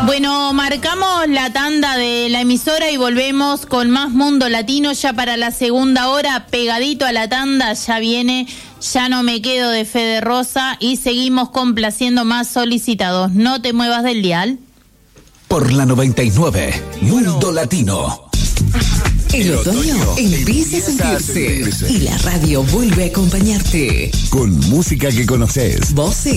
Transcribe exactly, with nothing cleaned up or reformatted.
Bueno, marcamos la tanda de la emisora y volvemos con más Mundo Latino ya para la segunda hora, pegadito a la tanda, ya viene Ya no me quedo de Fede Rosa y seguimos complaciendo más solicitados. No te muevas del dial. Por la noventa y nueve, Mundo Latino. El otoño empieza a sentirse y la radio vuelve a acompañarte. Con música que conoces. Voces